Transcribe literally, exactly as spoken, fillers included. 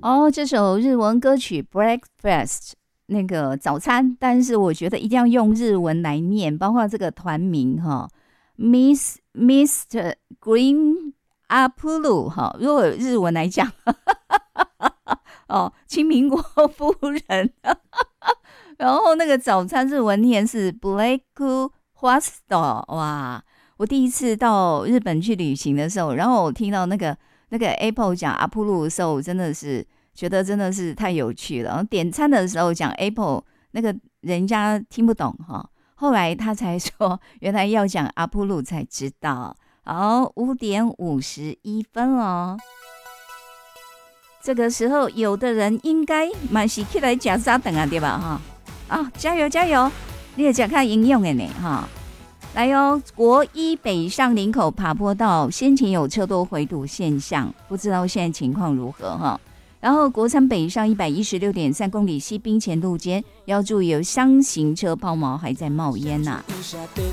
哦，这首日文歌曲《Breakfast》那个早餐，但是我觉得一定要用日文来念，包括这个团名哈，Miss Mister Green Apple 哈，如果日文来讲，哦，青苹果夫人，然后那个早餐日文念是 Black Hostel， 哇！我第一次到日本去旅行的时候，然后我听到那个那个 Apple 讲阿普鲁的时候，我真的是觉得真的是太有趣了。然后点餐的时候讲 Apple， 那个人家听不懂哈，后来他才说原来要讲阿普鲁才知道。好，五点五十一分哦。这个时候，有的人应该蛮是起来吃早顿啊，对吧？哈，啊，加油加油！你也讲看营养的呢，哈。来哦，国一北上林口爬坡道先前有车多回堵现象，不知道现在情况如何哈。然后国三北上一百一十六点三公里西滨前路间，要注意有箱型车抛锚还在冒烟呐、啊。